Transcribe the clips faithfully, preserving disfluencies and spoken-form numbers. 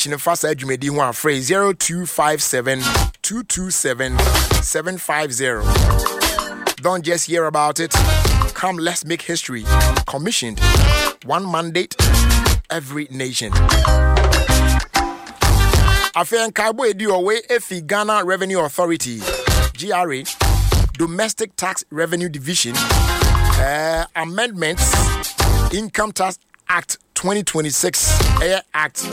information fast adwumedi ho afre zero two five seven two two seven seven five zero. Don't just hear about it. Come, let's make history. Commissioned. One mandate, every nation. Afen Kaibo Edi Owe Efi Ghana Revenue Authority, G R A, Domestic Tax Revenue Division, uh, Amendments, Income Tax Act twenty twenty-six, Air Act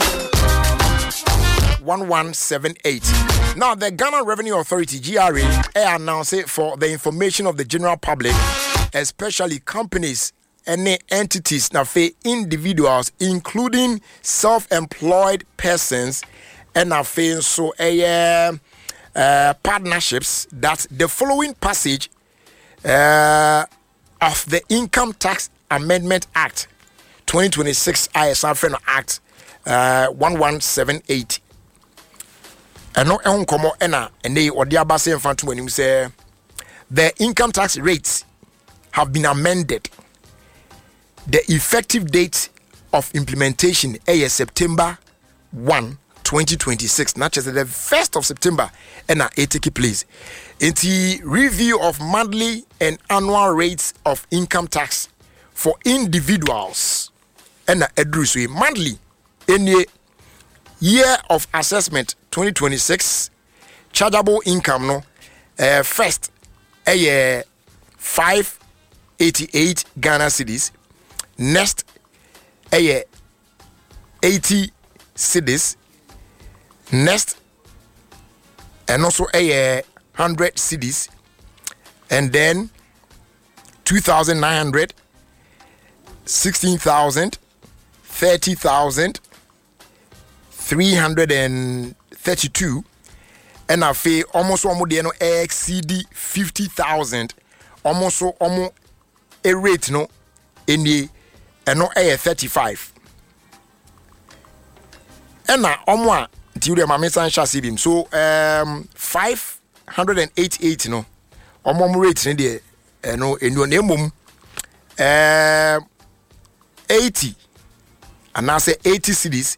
eleven seventy-eight. Now, the Ghana Revenue Authority, G R A, announced it for the information of the general public, especially companies and entities, now for individuals, including self-employed persons, and now for so a uh, partnerships, that the following passage uh, of the Income Tax Amendment Act twenty twenty-six, I S R Act uh, eleven seventy-eight. And no on komo ena ene odi abase mfanto anim say the income tax rates have been amended. The effective date of implementation is September first, twenty twenty-six. Not just the first of September and it take place. In the review of monthly and annual rates of income tax for individuals and edruswe monthly any year of assessment twenty twenty-six chargeable income no uh, first a uh, five eighty-eight Ghana cedis, next a uh, eighty cedis, next and also a uh, one hundred cedis, and then two thousand nine hundred, sixteen thousand, thirty thousand, three hundred thirty-two, and I feel almost almost the no exceed fifty thousand, almost almost a rate no in the and no a thirty-five. And now almost until the mamma shall him. So um five hundred eighty-eight no almost rate in the uh, no in your name um eighty, and I say eighty cedis.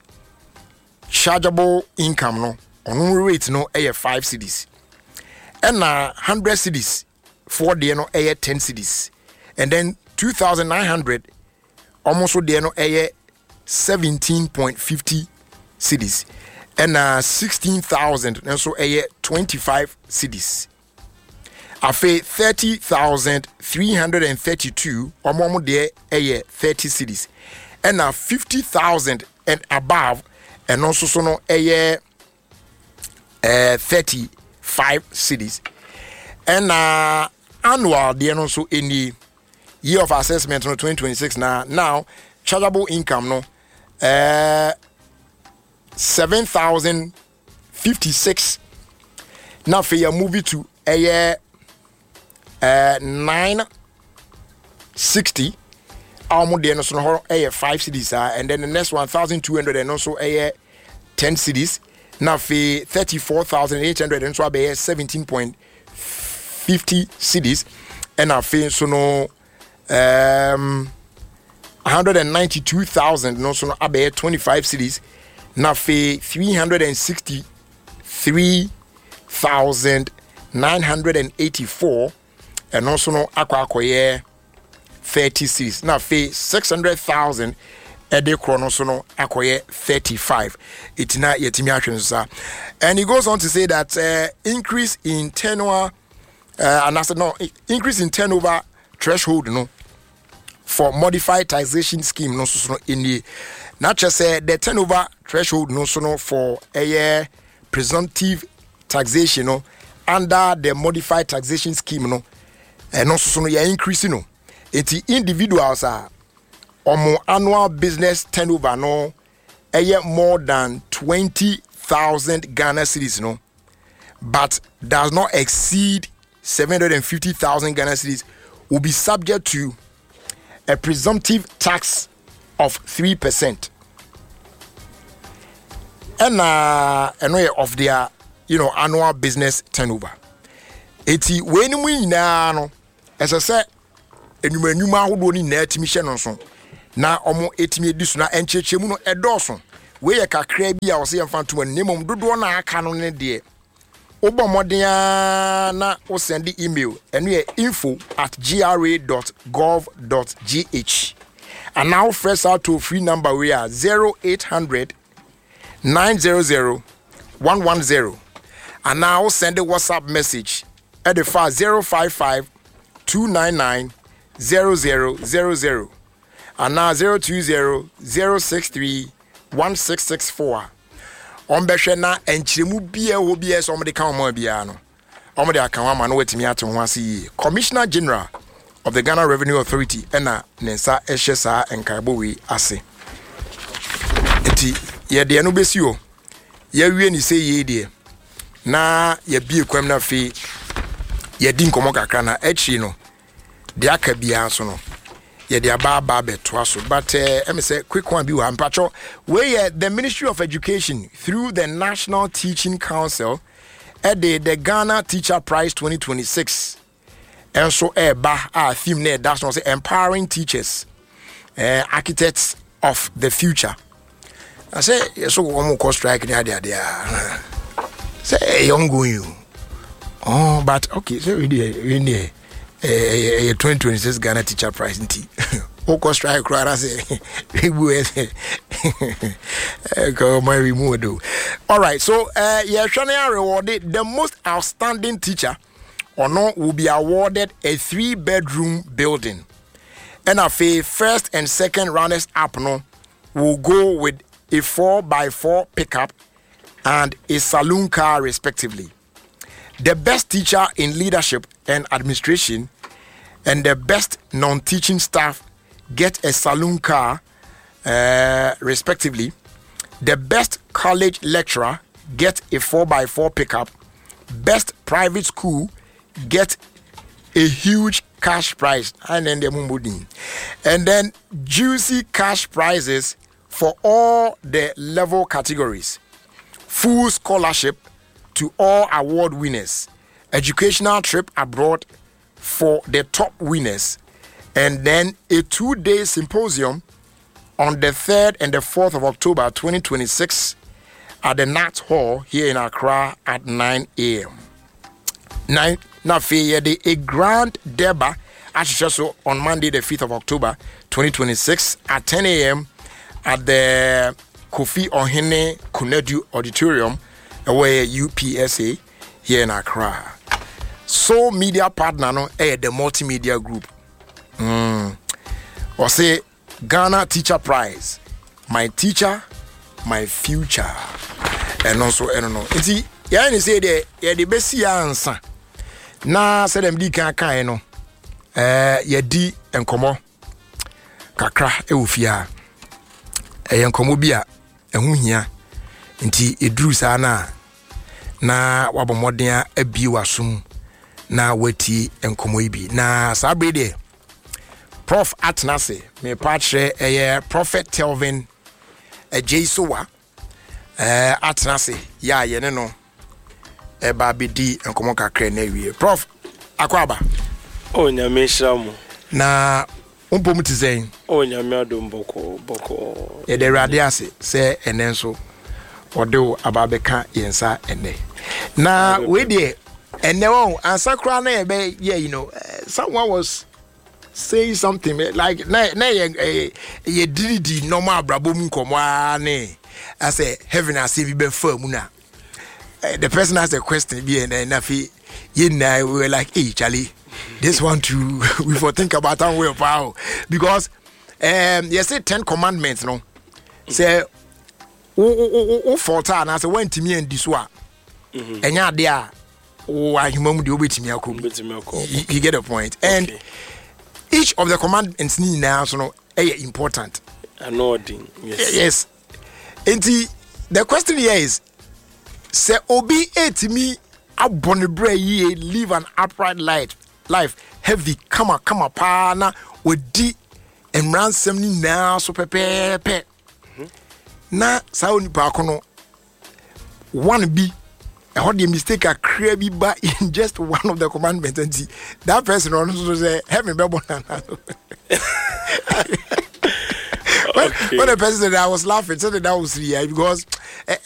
Chargeable income no on rate no a five cedis, and na hundred cedis for the no a ten cedis, and then two thousand nine hundred almost the no a seventeen point fifty cedis, and na sixteen thousand and so a twenty five cedis. Afe thirty thousand three hundred and thirty two or more there a thirty cedis, and na fifty thousand and above. And also so no a year uh, thirty-five cities. And uh, annual the also in the year of assessment no twenty twenty-six now now chargeable income no uh seven thousand fifty-six. Now for your movie to a year uh nine sixty. Almost the also no a five cities, uh, and then the next one thousand two hundred and also a ten cities. Now for thirty-four thousand eight hundred and so a seventeen point fifty cities, and now for so no um one hundred and ninety-two thousand no so no a twenty-five cities. Now for three hundred and sixty-three thousand nine hundred and eighty-four, and also no aqua aqua thirty cities. Now, for six hundred thousand, a day chronosono acquire thirty-five. It's not yet sir. And he goes on to say that uh, increase in tenure, uh, and I said, no, increase in turnover threshold, no, for modified taxation scheme, no, so in the not just uh, the turnover threshold, no, so no, for a year presumptive taxation, no, under the modified taxation scheme, no, and also so no, you're increasing, no. It's individuals are or more annual business turnover no a year more than twenty thousand Ghana cedis no, but does not exceed seven hundred fifty thousand Ghana cedis will be subject to a presumptive tax of three percent. And uh anyway of their you know annual business turnover. It's when we now as I said enuma enuma ahodo ni na etimi hye no so na omo etimi edisu na enchechemu no edoso we ye kakra bi a wo se yemfa to ani mom dodo na aka no ne de obo modern na wo send the email eno ye info at gra dot gov dot g h and now fresh out to free number we are zero eight hundred nine hundred one one zero and now send a WhatsApp message at the file zero five five two nine nine zero zero zero zero and now zero two zero zero six three one six six four. On Beshena and Chimu Bia will be as on the Kama Biano. On the Akawama no wetimi ato ho ase Commissioner General of the Ghana Revenue Authority ena Nensa Eshesa and Kaibowi ase. Eti ye de no besi o. Ye wie ni say ye de. Na ye bi ekwam na fe ye di nkomo kakra na echi no. De aka bia so no. Ye de aba aba beto so but eh me say quick one bi wa mpacho we the Ministry of Education through the National Teaching Council at the, the Ghana Teacher Prize twenty twenty-six and so e ba a theme ne that's not say empowering teachers uh, architects of the future. I say so one more strike there there there say young go you oh but okay so we there we there a twenty twenty-six Ghana Teacher Prize in tea. Oko strike crowd say we say go my remove do. All right, so uh yeah, Shania rewarded the most outstanding teacher or no will be awarded a three bedroom building. And a first and second runners up no will go with a four by four pickup and a saloon car respectively. The best teacher in leadership and administration and the best non-teaching staff get a saloon car uh, respectively. The best college lecturer get a four by four pickup. Best private school get a huge cash prize and then the and then juicy cash prizes for all the level categories. Full scholarship to all award winners, educational trip abroad for the top winners, and then a two-day symposium on the third and the fourth of October twenty twenty-six at the Nat Hall here in Accra at nine a.m. Nine now a grand deba actually on Monday the fifth of October twenty twenty-six at ten a.m. at the Kofi Ohene Kunedu Auditorium where U P S A here in Accra. So media partner no eh the multimedia group. Mm. Or say Ghana Teacher Prize. My teacher, my future. And also I don't know. It's yeah ni say the yeah the best answer. Na say them di kan kan no. Eh ye di enkomo kakra e ofia. Eh enkomo bia ehu hia. Nti eduru sa na na wabomoden abi wasum na wati enkomo ibi na sabre de Prof Atnase me patre eh Prophet Telvin eh Jaisowa eh Atnase ya ye ne no e ba bedi enkomo kakra na wie Prof akwaba o nyame hiramu na umpom tizen o nyame adom boko boko e de rade ase se enenso odo ababeka yensa ene na we de ene won ansakra na ebe yeah you know uh, someone was saying something like na na ye ye didi normal brabom komo ane I say heaven as if be firm na the person has a question be and na fi ye na we were like hey Charlie this one too we for think about how we power because um you say ten commandments no say o faulta na say when timi and this one enya ade a o ahimam de obetimi akom you get the point and okay. Each of the commandments ni na so no eh important anodding yes yes and the question here is say obi etimi abonnebre ye live an upright life life heavy come come pa na odi emransem ni na so pepepe na sa oni pa kono one be I heard the mistake a crabby ba in just one of the commandments and see that person also say heaven be born when, Okay. when the person said that, I was laughing. So that was yeah because